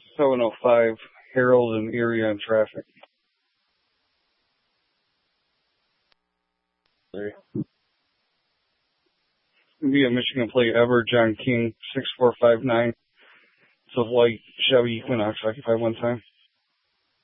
705 Harold and Erie on traffic. Sorry. Be a Michigan plate ever, John King, 6459. It's a white Chevy Equinox occupied one time.